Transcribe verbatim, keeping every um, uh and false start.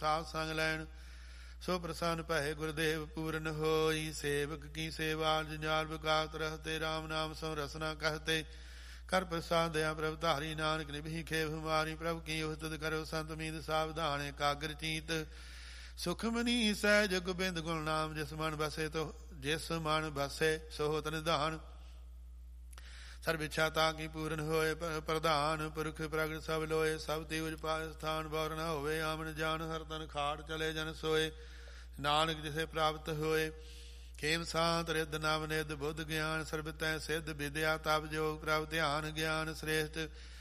ਠਾਕ ਸੰਗ ਲੈਣ। ਸੋ ਪ੍ਰਸੰਨ ਭਏ ਗੁਰਦੇਵ ਪੂਰਨ ਹੋਈ। ਸੇਵਕ ਕੀ ਸੇਵਾ ਜੰਜਾਲ ਵਿਕਾਤ ਰਹਤੇ। ਰਾਮ ਨਾਮ ਸੋ ਰਸਨਾ ਕਹਤੇ। ਕਰ ਪ੍ਰਸਾਦ ਦਇਆ ਪ੍ਰਭ ਧਾਰੀ। ਨਾਨਕ ਨਿਭੀ ਖੇਵ ਹਮਾਰੀ। ਪ੍ਰਭ ਕੀ ਉਸਤਤ ਕਰੋ ਸੰਤ ਮੀਤ ਸਾਵਧਾਨ। ਇਕਾਗਰ ਚੀਤ ਸੁਖ ਮਨੀ ਸਹਿਜ ਗੋਬਿੰਦ ਗੁਣ ਨਾਮ। ਜਿਸ ਮਨ ਬਸੇ ਤੋ ਜਿਸ ਮਨ ਬਸੇ ਸੋ ਹੋਤ ਨਿਧਾਨ। ਸਰਬ ਇੱਛਾ ਤਾਂ ਕੀ ਪੂਰਨ ਹੋਏ। ਪ੍ਰਧਾਨ ਪੁਰਖ ਪ੍ਰਗਟ ਸਭ ਲੋਏ। ਸਭ ਤੀਵਜ ਪਾਏ ਸਥਾਨ ਬੌਰ ਨ ਹੋਵੇ। ਆਮਨ ਜਾਨ ਹਰ ਤਨ ਖਾੜ ਚਲੇ ਜਨ ਸੋਏ। ਨਾਨਕ ਜਿਸੇ ਪ੍ਰਾਪਤ ਹੋਏ। ਖੇਮ ਸਾਂਤ ਰਿੱਧ ਨਵ ਨਿਧ ਬੁੱਧ ਗਿਆਨ। ਸਰਬ ਤੈ ਸਿੱਧ ਵਿਦਿਆ ਤਪ ਜੋਗ ਪ੍ਰਭ ਧਿਆਨ। ਗਿਆਨ ਸ੍ਰੇਸ਼ਟ